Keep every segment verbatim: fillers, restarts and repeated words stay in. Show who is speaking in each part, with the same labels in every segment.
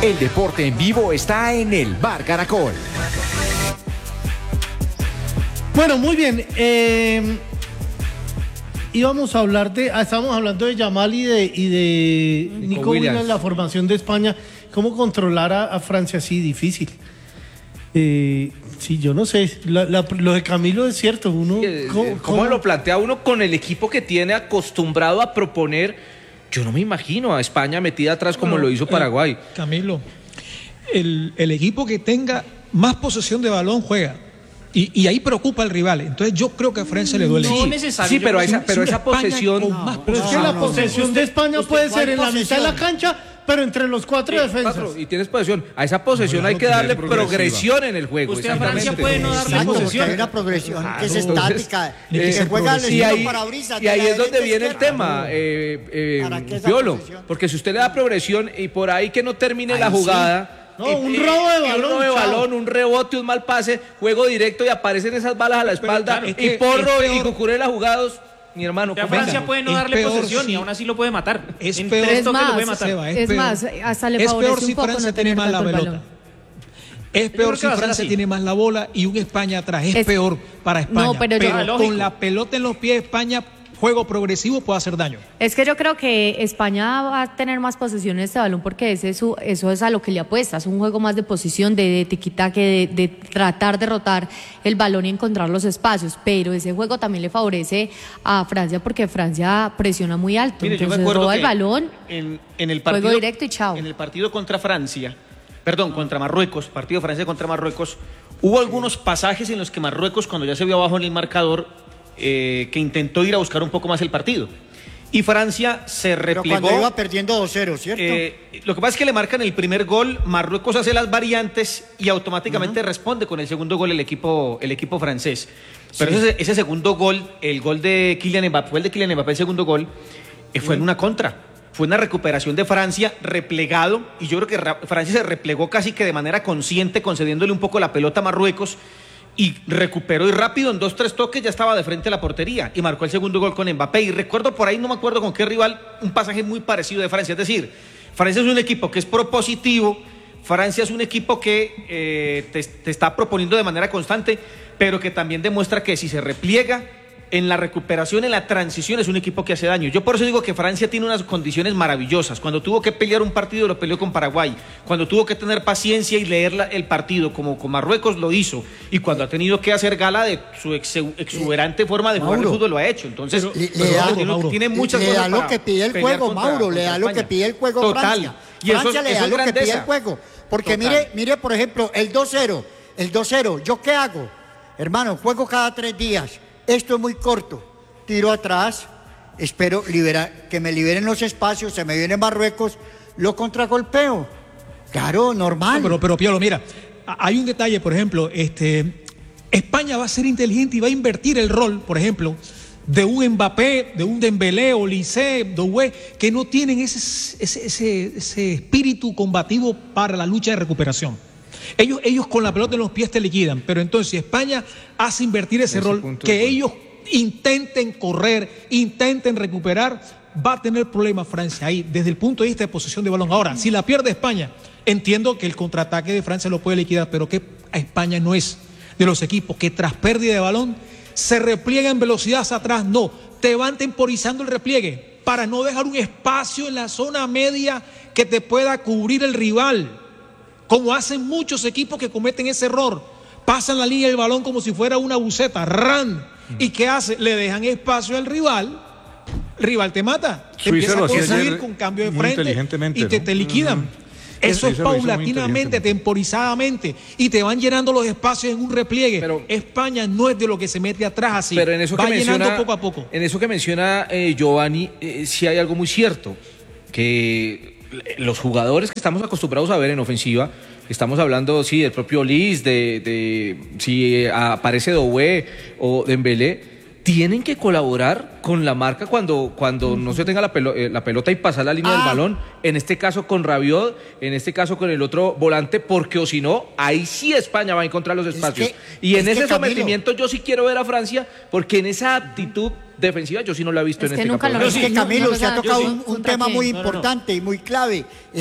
Speaker 1: El deporte en vivo está en el Bar Caracol.
Speaker 2: Bueno, muy bien. Eh, íbamos a hablar de, estábamos hablando de Yamal y de, y de Nico, Nico Williams en la formación de España. ¿Cómo controlar a, a Francia así? Difícil. Eh, sí, yo no sé. La, la, lo de Camilo es cierto. Uno,
Speaker 3: ¿Cómo, ¿Cómo, ¿Cómo lo plantea uno con el equipo que tiene acostumbrado a proponer? Yo no me imagino a España metida atrás como bueno, lo hizo Paraguay.
Speaker 4: Eh, Camilo, el, el equipo que tenga más posesión de balón juega. Y, y ahí preocupa al rival. Entonces yo creo que a Francia le duele.
Speaker 3: No necesario. Sí, pero esa, pero esa posesión...
Speaker 2: No,
Speaker 3: más
Speaker 2: pero es que la posesión de España puede ser en la mitad de la cancha, pero entre los cuatro sí, defensas. Cuatro,
Speaker 3: y tienes posesión. A esa posesión no, hay que darle progresión en el juego.
Speaker 5: Usted a Francia puede no darle
Speaker 6: Exacto,
Speaker 5: posesión.
Speaker 6: Hay una progresión claro, que es estática,
Speaker 3: eh,
Speaker 6: que se juega al estilo parabrisas.
Speaker 3: Y ahí es donde viene el tema, eh, eh, Piolo. Porque si usted le da progresión y por ahí que no termine ahí la jugada... Sí.
Speaker 2: No, un robo de balón,
Speaker 3: un robo de balón, un rebote, un mal pase, juego directo y aparecen esas balas a la espalda. Claro, y Porro y Cucurella jugados, mi hermano.
Speaker 5: A Francia puede no darle
Speaker 4: peor,
Speaker 5: posesión
Speaker 4: sí.
Speaker 5: y aún así lo puede matar.
Speaker 4: Es
Speaker 5: en
Speaker 4: peor,
Speaker 5: tres
Speaker 4: toques
Speaker 5: más,
Speaker 4: lo puede matar.
Speaker 7: Seba, es,
Speaker 4: es
Speaker 7: más, hasta le favorece
Speaker 4: peor si
Speaker 7: un poco
Speaker 4: Francia
Speaker 7: no
Speaker 4: tiene más la pelota. Es peor si Francia tiene más la bola y un España atrás. Es, es peor para España.
Speaker 7: No, pero,
Speaker 4: pero
Speaker 7: yo,
Speaker 4: con la pelota en los pies España, juego progresivo puede hacer daño.
Speaker 7: Es que yo creo que España va a tener más posesión en este balón porque ese es su, eso es a lo que le apuesta. Es un juego más de posición, de, de tiquitaque, de, de tratar de rotar el balón y encontrar los espacios. Pero ese juego también le favorece a Francia porque Francia presiona muy alto.
Speaker 5: Mire,
Speaker 7: entonces
Speaker 5: yo me acuerdo
Speaker 7: roba el balón,
Speaker 5: en, en el partido,
Speaker 7: juego directo y chao.
Speaker 5: En el partido contra Francia, perdón, contra Marruecos, partido Francia contra Marruecos, hubo algunos pasajes en los que Marruecos, cuando ya se vio abajo en el marcador, Eh, que intentó ir a buscar un poco más el partido y Francia se replegó.
Speaker 6: Pero cuando iba perdiendo dos cero, ¿cierto?
Speaker 5: Eh, lo que pasa es que le marcan el primer gol, Marruecos hace las variantes y automáticamente uh-huh. responde con el segundo gol el equipo, el equipo francés. Pero sí. ese, ese segundo gol, el gol de Kylian Mbappé, fue el de Kylian Mbappé, el segundo gol, eh, fue en una contra. Fue una recuperación de Francia, replegado, y yo creo que Francia se replegó casi que de manera consciente, concediéndole un poco la pelota a Marruecos. Y recuperó y rápido, en dos, tres toques ya estaba de frente a la portería y marcó el segundo gol con Mbappé. Y recuerdo por ahí, no me acuerdo con qué rival, un pasaje muy parecido de Francia. Es decir, Francia es un equipo que es propositivo, Francia es un equipo que eh, te, te está proponiendo de manera constante, pero que también demuestra que si se repliega en la recuperación, en la transición, es un equipo que hace daño. Yo por eso digo que Francia tiene unas condiciones maravillosas. Cuando tuvo que pelear un partido, lo peleó con Paraguay. Cuando tuvo que tener paciencia y leer la, el partido, como con Marruecos, lo hizo. Y cuando ha tenido que hacer gala de su ex, exuberante forma de jugar el fútbol, lo ha hecho. Entonces,
Speaker 6: le, le da,
Speaker 5: tiene,
Speaker 6: Mauro,
Speaker 5: tiene muchas
Speaker 6: le
Speaker 5: cosas
Speaker 6: da lo que pide el juego, contra, Mauro, le da lo que pide el juego
Speaker 5: Total.
Speaker 6: Francia.
Speaker 5: Y eso,
Speaker 6: Francia le da
Speaker 5: eso
Speaker 6: lo
Speaker 5: grandeza.
Speaker 6: que pide el juego. Porque Total. mire, mire, por ejemplo, el dos cero. El dos cero, ¿yo qué hago? Hermano, juego cada tres días. Esto es muy corto. Tiro atrás, espero liberar, que me liberen los espacios, se me viene Marruecos, lo contragolpeo. Claro, normal.
Speaker 4: No, pero, pero Piolo, mira, hay un detalle, por ejemplo, este, España va a ser inteligente y va a invertir el rol, por ejemplo, de un Mbappé, de un Dembélé, Olise, Doué, que no tienen ese, ese, ese, ese espíritu combativo para la lucha de recuperación. Ellos, ellos con la pelota en los pies te liquidan, pero entonces si España hace invertir ese, ese rol, que ellos intenten correr, intenten recuperar, va a tener problemas Francia ahí, desde el punto de vista de posesión de balón. Ahora, si la pierde España, entiendo que el contraataque de Francia lo puede liquidar, pero que España no es de los equipos que tras pérdida de balón se repliega en velocidad hacia atrás, no, te van temporizando el repliegue para no dejar un espacio en la zona media que te pueda cubrir el rival, como hacen muchos equipos que cometen ese error, pasan la línea del balón como si fuera una buceta, ran. ¿Y qué hace? Le dejan espacio al rival, el rival te mata, te
Speaker 8: Suiza
Speaker 4: empieza a construir
Speaker 8: ayer
Speaker 4: con cambio de
Speaker 8: muy
Speaker 4: frente y te,
Speaker 8: ¿no?
Speaker 4: te liquidan. Uh-huh. Eso es paulatinamente, temporizadamente, y te van llenando los espacios en un repliegue. Pero España no es de lo que se mete atrás así,
Speaker 3: pero en eso
Speaker 4: va
Speaker 3: que
Speaker 4: llenando
Speaker 3: menciona,
Speaker 4: poco a poco.
Speaker 3: En eso que menciona eh, Giovanni, eh, sí hay algo muy cierto, que los jugadores que estamos acostumbrados a ver en ofensiva, estamos hablando, sí, del propio Liz, de, de si aparece Doué o Dembélé, tienen que colaborar con la marca cuando, cuando no se tenga la, pelo, eh, la pelota y pasar la línea ah. del balón, en este caso con Rabiot, en este caso con el otro volante, porque o si no, ahí sí España va a encontrar los espacios. Es que, y en ese sometimiento Camilo, yo sí quiero ver a Francia, porque en esa actitud defensiva yo sí no la he visto
Speaker 7: es
Speaker 3: en
Speaker 7: que
Speaker 3: este
Speaker 7: campeonato.
Speaker 6: Es que Camilo, no, no, se ha tocado un, un tema
Speaker 7: qué?
Speaker 6: muy importante no, no. y muy clave, es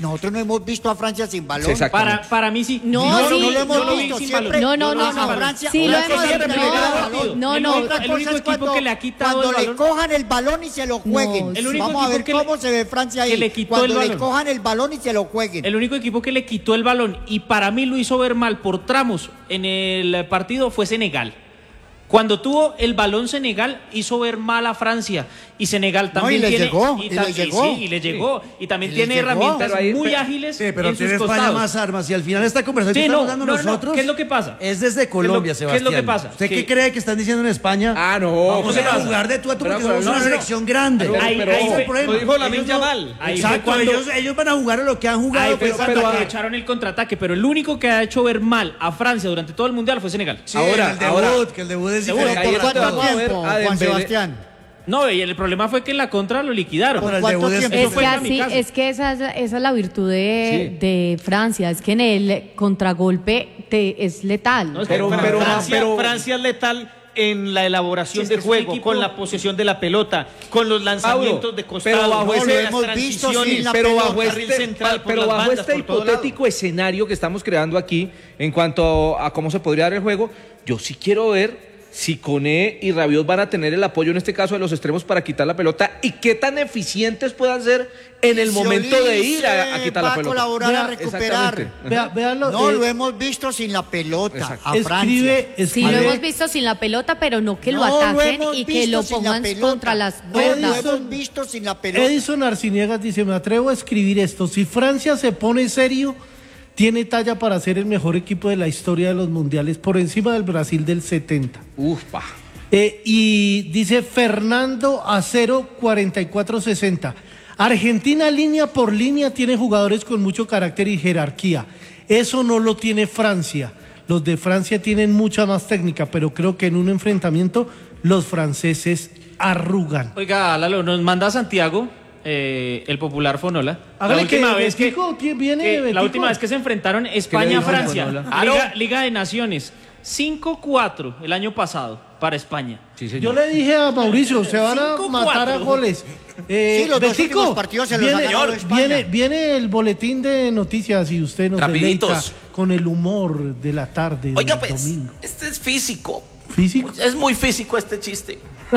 Speaker 6: Nosotros no hemos visto a Francia sin balón.
Speaker 3: Sí, exactamente.
Speaker 8: Para, para mí sí.
Speaker 7: No,
Speaker 6: No,
Speaker 7: sí.
Speaker 6: no lo hemos
Speaker 8: yo lo vi
Speaker 6: visto
Speaker 8: sin
Speaker 6: siempre.
Speaker 8: balón.
Speaker 7: No, no,
Speaker 8: Yo lo vi
Speaker 7: no,
Speaker 8: sin
Speaker 7: no.
Speaker 8: balón.
Speaker 6: Francia,
Speaker 7: Sí, lo
Speaker 6: Francia
Speaker 7: hemos
Speaker 6: siempre
Speaker 7: visto.
Speaker 6: pegaba
Speaker 7: No,
Speaker 6: balón.
Speaker 7: no,
Speaker 8: El
Speaker 7: no.
Speaker 8: único-
Speaker 6: Otra
Speaker 8: el
Speaker 6: cosa
Speaker 8: único
Speaker 6: es
Speaker 8: equipo
Speaker 6: cuando-
Speaker 8: que le ha quitado
Speaker 6: cuando
Speaker 8: el
Speaker 6: le
Speaker 8: balón.
Speaker 6: cojan el balón y se lo jueguen.
Speaker 8: El único
Speaker 6: Vamos a ver
Speaker 8: equipo que
Speaker 6: cómo
Speaker 8: le-
Speaker 6: se ve Francia ahí.
Speaker 8: que le quitó
Speaker 6: cuando
Speaker 8: el
Speaker 6: le
Speaker 8: balón.
Speaker 6: cojan el balón y se lo jueguen.
Speaker 8: El único equipo que le quitó el balón y para mí lo hizo ver mal por tramos en el partido fue Senegal. Cuando tuvo el balón Senegal hizo ver mal a Francia y Senegal
Speaker 6: No,
Speaker 8: también
Speaker 6: y le
Speaker 8: tiene
Speaker 6: llegó, y
Speaker 8: tam-
Speaker 6: le
Speaker 8: sí,
Speaker 6: llegó.
Speaker 8: sí, y le llegó y también
Speaker 6: Y le
Speaker 8: tiene
Speaker 6: llegó.
Speaker 8: herramientas
Speaker 3: Pero ahí-
Speaker 8: muy
Speaker 3: pero-
Speaker 8: ágiles
Speaker 9: Sí, pero
Speaker 8: en
Speaker 9: tiene
Speaker 8: sus
Speaker 9: España
Speaker 8: costados.
Speaker 9: más armas y al final esta conversación
Speaker 8: Sí,
Speaker 9: que
Speaker 8: no,
Speaker 9: estamos dando
Speaker 8: no, no,
Speaker 9: nosotros
Speaker 8: ¿qué es lo que pasa?
Speaker 9: es desde Colombia,
Speaker 8: ¿Qué es lo- qué es lo
Speaker 9: Sebastián.
Speaker 8: que pasa?
Speaker 9: ¿Usted
Speaker 8: Que-
Speaker 9: qué cree que están diciendo en España?
Speaker 3: Ah, no.
Speaker 9: Vamos
Speaker 3: ¿qué
Speaker 9: a
Speaker 3: pasa?
Speaker 9: jugar de tú a tú porque
Speaker 3: Pero,
Speaker 9: somos
Speaker 3: pero,
Speaker 9: una
Speaker 3: no,
Speaker 9: selección grande.
Speaker 3: Pero-
Speaker 8: Ahí-
Speaker 3: pero-
Speaker 8: ahí
Speaker 9: Ese es el
Speaker 8: fue-
Speaker 9: problema.
Speaker 5: lo dijo Lamine
Speaker 9: Ellos no-
Speaker 5: Yamal.
Speaker 8: Ahí fue
Speaker 9: Exacto,
Speaker 8: cuando-
Speaker 9: ellos, ellos van a jugar a lo que han jugado.
Speaker 8: Ahí fue
Speaker 9: pues,
Speaker 8: cuando
Speaker 9: para que-
Speaker 8: aprovecharon el contraataque, pero el único que ha hecho ver mal a Francia durante todo el mundial fue Senegal.
Speaker 9: Sí,
Speaker 3: Ahora,
Speaker 9: el debut,
Speaker 3: ahora-
Speaker 9: que el debut es
Speaker 8: Seguro,
Speaker 9: diferente.
Speaker 3: ahí
Speaker 6: ¿Por
Speaker 3: ahora te
Speaker 6: cuánto
Speaker 3: vamos a ver
Speaker 6: tiempo,
Speaker 3: a
Speaker 6: Juan
Speaker 3: Dembélé.
Speaker 6: Sebastián?
Speaker 8: No, y el problema fue que en la contra lo liquidaron.
Speaker 6: ¿Por
Speaker 9: el
Speaker 6: cuánto
Speaker 9: debut es-
Speaker 6: tiempo?
Speaker 7: Es
Speaker 8: fue
Speaker 7: que
Speaker 8: el
Speaker 7: así,
Speaker 8: kamikaze.
Speaker 7: es que esa, es- esa es la virtud de,
Speaker 3: Sí.
Speaker 7: de Francia, es que en el contragolpe te, es letal.
Speaker 8: No, es que
Speaker 3: Pero-
Speaker 8: Fran-
Speaker 3: pero-
Speaker 5: Francia,
Speaker 3: pero-
Speaker 5: Francia es letal en la elaboración
Speaker 8: Sí, es que
Speaker 5: de
Speaker 8: es un
Speaker 5: juego,
Speaker 8: equipo-
Speaker 5: con la posesión de la pelota, con los lanzamientos
Speaker 3: Mauro,
Speaker 5: de costado,
Speaker 3: pero bajo
Speaker 5: no,
Speaker 3: ese-
Speaker 5: las
Speaker 6: lo hemos visto
Speaker 5: transiciones,
Speaker 6: sin la
Speaker 3: pero
Speaker 6: pelota,
Speaker 3: bajo
Speaker 5: carril
Speaker 3: este,
Speaker 5: central por
Speaker 3: pero
Speaker 5: las
Speaker 3: bajo
Speaker 5: bandas,
Speaker 3: este
Speaker 5: por todo lado.
Speaker 3: hipotético escenario que estamos creando aquí en cuanto a cómo se podría dar el juego, yo sí quiero ver si Koné y Rabiot van a tener el apoyo en este caso de los extremos para quitar la pelota y qué tan eficientes puedan ser en el
Speaker 6: Si
Speaker 3: momento de
Speaker 6: Olise
Speaker 3: ir a, a quitar
Speaker 6: va
Speaker 3: la
Speaker 6: a
Speaker 3: pelota.
Speaker 6: colaborar a
Speaker 3: Vea,
Speaker 6: recuperar.
Speaker 3: exactamente.
Speaker 2: Vea, véanlo,
Speaker 6: No,
Speaker 2: eh,
Speaker 6: lo hemos visto sin la pelota
Speaker 3: Exacto.
Speaker 6: a Francia.
Speaker 2: escribe,
Speaker 7: Sí,
Speaker 2: escribe,
Speaker 7: lo hemos visto sin la pelota, pero no que lo
Speaker 6: No, lo
Speaker 7: ataquen
Speaker 6: hemos
Speaker 7: y que
Speaker 6: visto
Speaker 7: lo
Speaker 6: sin la
Speaker 7: pongan
Speaker 6: pelota.
Speaker 7: contra las
Speaker 6: No,
Speaker 7: cuerdas.
Speaker 6: lo hemos visto sin la pelota.
Speaker 2: Edison Arciniegas dice, me atrevo a escribir esto, si Francia se pone serio, tiene talla para ser el mejor equipo de la historia de los mundiales, por encima del Brasil del setenta.
Speaker 3: Uf, pa.
Speaker 2: Eh, y dice Fernando Acero cuarenta y cuatro sesenta. Argentina línea por línea tiene jugadores con mucho carácter y jerarquía. Eso no lo tiene Francia. Los de Francia tienen mucha más técnica, pero creo que en un enfrentamiento los franceses arrugan.
Speaker 8: Oiga, Lalo, nos manda Santiago, eh, el popular Fonola.
Speaker 2: Hágale
Speaker 8: la última
Speaker 2: que
Speaker 8: vez que,
Speaker 2: Betico, ¿quién viene
Speaker 8: que-
Speaker 2: Betico?
Speaker 8: la última vez que se enfrentaron
Speaker 3: dijo
Speaker 8: España-Francia,
Speaker 3: Fonola?
Speaker 8: Liga, Liga de Naciones, cinco cuatro el año pasado para España.
Speaker 3: Sí,
Speaker 2: Yo
Speaker 3: señor.
Speaker 2: le dije a Mauricio, se van a
Speaker 8: cinco
Speaker 2: matar a
Speaker 8: cuatro.
Speaker 2: goles. Eh,
Speaker 6: Sí, los dos
Speaker 2: Betico,
Speaker 6: últimos partidos se los ha
Speaker 2: viene,
Speaker 6: ganado España.
Speaker 2: viene, viene el boletín de noticias y usted nos
Speaker 10: Rapiditos.
Speaker 2: deleita con el humor de la tarde
Speaker 10: Oiga,
Speaker 2: del
Speaker 10: pues,
Speaker 2: domingo.
Speaker 10: este es físico.
Speaker 2: ¿Físico?
Speaker 10: Es muy físico este chiste.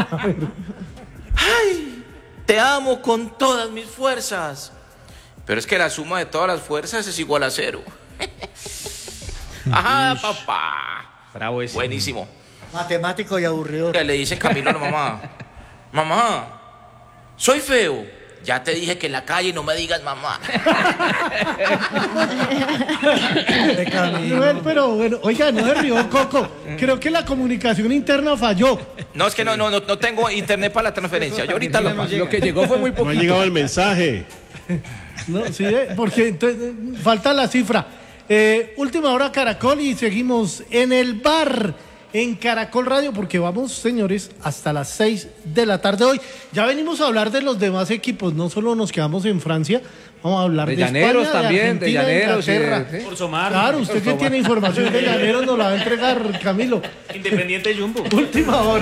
Speaker 10: Ay, te amo con todas mis fuerzas. Pero es que la suma de todas las fuerzas es igual a cero. Ajá, papá.
Speaker 5: Bravo ese.
Speaker 10: Buenísimo.
Speaker 6: Matemático y aburrido.
Speaker 10: Que le dice Camilo a la mamá: mamá, soy feo. Ya te dije que en la calle no me digas mamá.
Speaker 2: Noel, pero bueno, oiga, no se rió, Coco. Creo que la comunicación interna falló.
Speaker 10: No, es que no, no, no, no tengo internet para la transferencia. Yo ahorita lo paso.
Speaker 3: Lo que llegó fue muy
Speaker 11: No
Speaker 3: poco.
Speaker 11: ha llegado el mensaje.
Speaker 2: No, sí, eh, porque entonces, eh, falta la cifra. Eh, última hora Caracol y seguimos en el bar en Caracol Radio porque vamos, señores, hasta las seis de la tarde hoy. Ya venimos a hablar de los demás equipos, no solo nos quedamos en Francia, vamos a hablar
Speaker 3: De
Speaker 2: de,
Speaker 3: llaneros
Speaker 2: España,
Speaker 3: también, de
Speaker 2: de Argentina,
Speaker 3: llaneros y de-
Speaker 2: Inglaterra.
Speaker 3: ¿sí?
Speaker 8: Por Somar,
Speaker 2: Claro, usted que tiene información de llaneros nos la va a entregar, Camilo.
Speaker 8: Independiente Jumbo.
Speaker 2: Última hora.